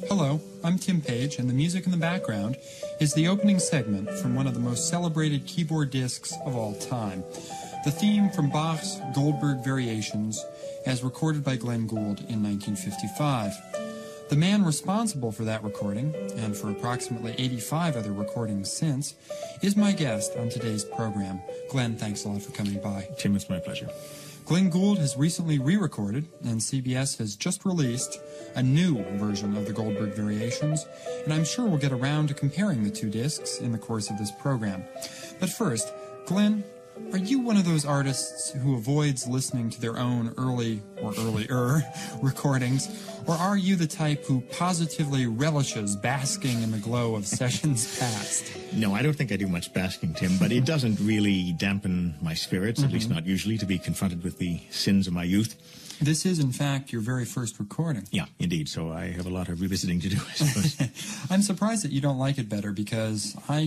Hello, I'm Tim Page, and the music in the background is the opening segment from one of the most celebrated keyboard discs of all time. The theme from Bach's Goldberg Variations, as recorded by Glenn Gould in 1955. The man responsible for that recording, and for approximately 85 other recordings since, is my guest on today's program. Glenn, thanks a lot for coming by. Tim, it's my pleasure. Glenn Gould has recently re-recorded, and CBS has just released a new version of the Goldberg Variations, and I'm sure we'll get around to comparing the two discs in the course of this program. But first, Glenn, are you one of those artists who avoids listening to their own earlier recordings, or are you the type who positively relishes basking in the glow of sessions past? No, I don't think I do much basking, Tim, but it doesn't really dampen my spirits, at least not usually, to be confronted with the sins of my youth. This is, in fact, your very first recording. Yeah, indeed, so I have a lot of revisiting to do, I suppose. I'm surprised that you don't like it better, because I